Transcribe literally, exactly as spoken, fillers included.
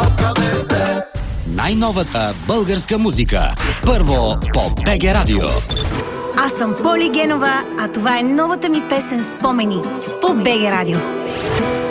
Най-новата българска музика. Първо по БГ Радио. Аз съм Поли Генова, а това е новата ми песен "Спомени" по БГ Радио.